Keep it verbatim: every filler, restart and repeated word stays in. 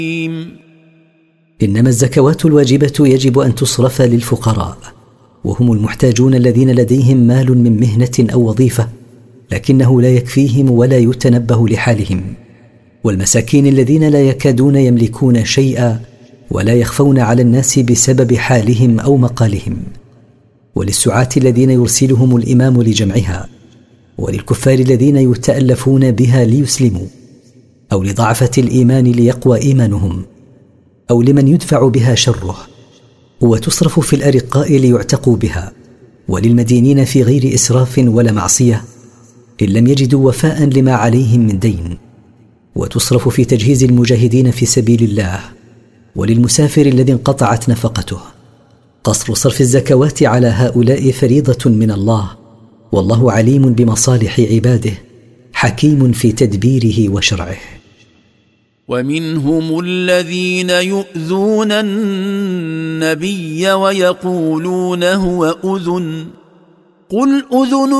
إنما الزكوات الواجبة يجب أن تصرف للفقراء، وهم المحتاجون الذين لديهم مال من مهنة أو وظيفة لكنه لا يكفيهم ولا يتنبه لحالهم، والمساكين الذين لا يكادون يملكون شيئا ولا يخفون على الناس بسبب حالهم أو مقالهم، وللسعاة الذين يرسلهم الإمام لجمعها، وللكفار الذين يتألفون بها ليسلموا، أو لضعفة الإيمان ليقوى إيمانهم، أو لمن يدفع بها شره، وتصرف في الأرقاء ليعتقوا بها، وللمدينين في غير إسراف ولا معصية إن لم يجدوا وفاء لما عليهم من دين، وتصرف في تجهيز المجاهدين في سبيل الله، وللمسافر الذي انقطعت نفقته. قصر صرف الزكوات على هؤلاء فريضة من الله، والله عليم بمصالح عباده، حكيم في تدبيره وشرعه. ومنهم الذين يؤذون النبي ويقولون هو أذن، قل أذن